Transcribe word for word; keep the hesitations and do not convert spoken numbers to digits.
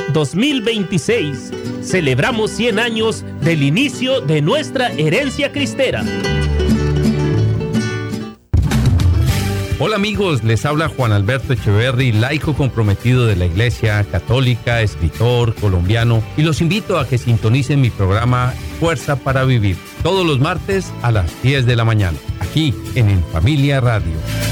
dos mil veintiséis. Celebramos cien años del inicio de nuestra herencia cristera. Hola amigos, les habla Juan Alberto Echeverry, laico comprometido de la Iglesia Católica, escritor colombiano, y los invito a que sintonicen mi programa Fuerza para Vivir, todos los martes a las diez de la mañana, aquí en En Familia Radio.